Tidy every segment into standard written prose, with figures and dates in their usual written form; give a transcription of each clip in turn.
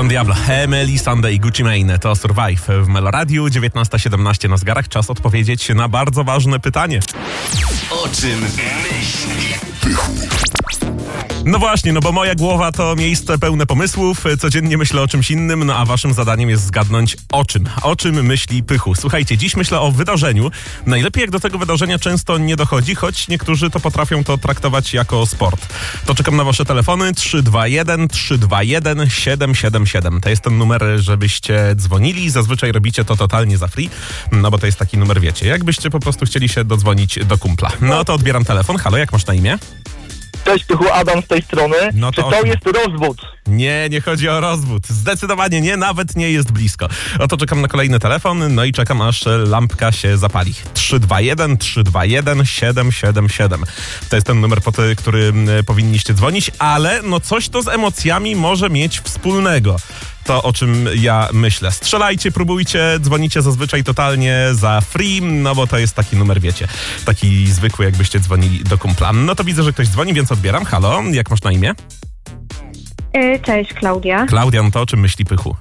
Don Diablo, Emily Sunday, Gucci Mane, to Survive w Meloradiu, 19:17 na zegarach. Czas odpowiedzieć na bardzo ważne pytanie. O czym myśli Pychu? No właśnie, bo moja głowa to miejsce pełne pomysłów, codziennie myślę o czymś innym, a waszym zadaniem jest zgadnąć o czym. O czym myśli Pychu. Słuchajcie, dziś myślę o wydarzeniu. Najlepiej jak do tego wydarzenia często nie dochodzi, choć niektórzy to potrafią to traktować jako sport. To czekam na wasze telefony 321 321 777. To jest ten numer, żebyście dzwonili. Zazwyczaj robicie to totalnie za free, bo to jest taki numer, wiecie, jakbyście po prostu chcieli się dodzwonić do kumpla. No to odbieram telefon. Halo, jak masz na imię? Cześć Pychu, Adam z tej strony. No Czy to to jest rozwód? Nie chodzi o rozwód. Zdecydowanie nie, nawet nie jest blisko. Oto czekam na kolejny telefon, no i czekam aż lampka się zapali. 321 321 777. To jest ten numer, po który powinniście dzwonić, ale coś to z emocjami może mieć wspólnego. To, o czym ja myślę. Strzelajcie, próbujcie, dzwonicie zazwyczaj totalnie za free, bo to jest taki numer, wiecie, taki zwykły, jakbyście dzwonili do kumpla. No to widzę, że ktoś dzwoni, więc odbieram. Halo, jak masz na imię? Cześć, Klaudia. Klaudia, no to o czym myśli Pychu?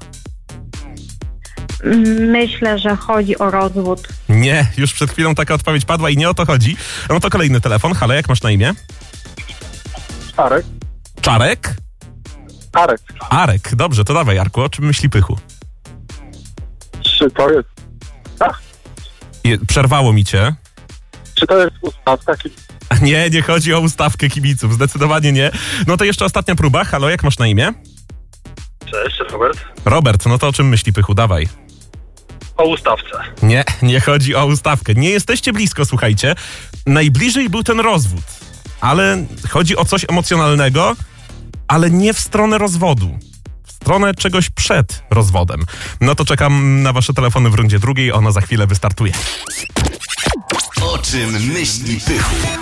Myślę, że chodzi o rozwód. Nie, już przed chwilą taka odpowiedź padła i nie o to chodzi. No to kolejny telefon. Halo, jak masz na imię? Arek. Czarek? Arek. Arek, dobrze, to dawaj, Arku, o czym myśli Pychu? Czy to jest... Przerwało mi cię. Czy to jest ustawka? Nie chodzi o ustawkę kibiców, zdecydowanie nie. No to jeszcze ostatnia próba. Halo, jak masz na imię? Cześć, Robert. Robert, no to o czym myśli Pychu? Dawaj. O ustawce. Nie chodzi o ustawkę. Nie jesteście blisko, słuchajcie. Najbliżej był ten rozwód, ale chodzi o coś emocjonalnego, ale nie w stronę rozwodu. W stronę czegoś przed rozwodem. No to czekam na wasze telefony w rundzie drugiej. Ona za chwilę wystartuje. O czym myśli Pychu?